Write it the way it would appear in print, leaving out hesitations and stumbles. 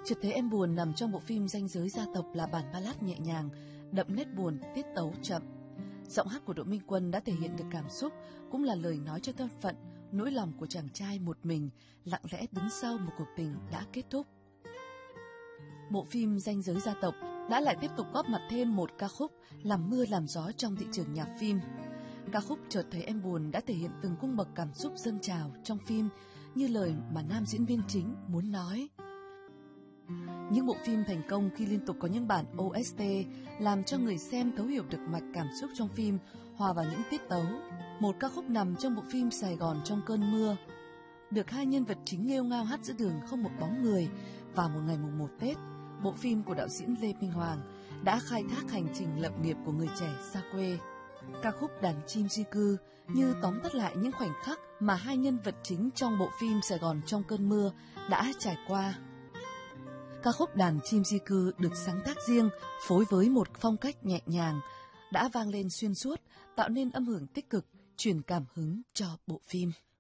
Chợt thấy em buồn nằm trong bộ phim Ranh giới gia tộc là bản ballad nhẹ nhàng, đậm nét buồn, tiết tấu chậm. Giọng hát của Đỗ Minh Quân đã thể hiện được cảm xúc, cũng là lời nói cho thân phận, nỗi lòng của chàng trai một mình, lặng lẽ đứng sau một cuộc tình đã kết thúc. Bộ phim Ranh giới gia tộc đã lại tiếp tục góp mặt thêm một ca khúc làm mưa làm gió trong thị trường nhạc phim. Ca khúc Chợt thấy em buồn đã thể hiện từng cung bậc cảm xúc dâng trào trong phim, như lời mà nam diễn viên chính muốn nói. Những bộ phim thành công khi liên tục có những bản OST làm cho người xem thấu hiểu được mạch cảm xúc trong phim, hòa vào những tiết tấu. Một ca khúc nằm trong bộ phim Sài Gòn trong cơn mưa, được hai nhân vật chính nghêu ngao hát giữa đường không một bóng người vào một ngày mùng 1 Tết. Bộ phim của đạo diễn Lê Minh Hoàng đã khai thác hành trình lập nghiệp của người trẻ xa quê. Ca khúc Đàn chim di cư như tóm tắt lại những khoảnh khắc mà hai nhân vật chính trong bộ phim Sài Gòn trong cơn mưa đã trải qua. Ca khúc Đàn chim di cư được sáng tác riêng, phối với một phong cách nhẹ nhàng, đã vang lên xuyên suốt, tạo nên âm hưởng tích cực, truyền cảm hứng cho bộ phim.